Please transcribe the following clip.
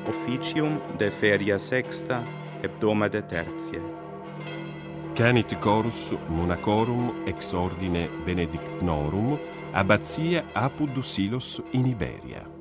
officium de feria sexta, hebdomade tertiae. Canit chorus monacorum ex ordine benedictnorum, abbatia Apud Dusilos in Iberia.